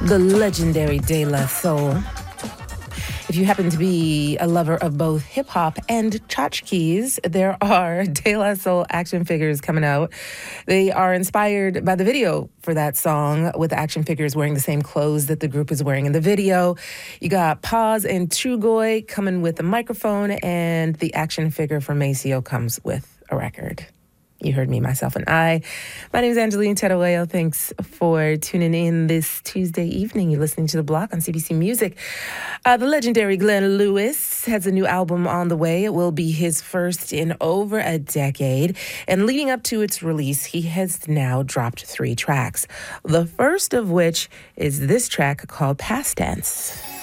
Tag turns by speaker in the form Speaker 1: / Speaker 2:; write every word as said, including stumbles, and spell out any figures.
Speaker 1: the legendary De La Soul. If you happen to be a lover of both hip-hop and tchotchkes, there are De La Soul action figures coming out. They are inspired by the video for that song, with the action figures wearing the same clothes that the group is wearing in the video. You got Paz and Trugoy coming with a microphone, and the action figure from Maceo comes with a record. You heard me, myself, and I. My name is Angeline Teruello. Thanks for tuning in this Tuesday evening. You're listening to The Block on C B C Music. Uh, the legendary Glenn Lewis has a new album on the way. It will be his first in over a decade. And leading up to its release, he has now dropped three tracks. The first of which is this track called Past Tense.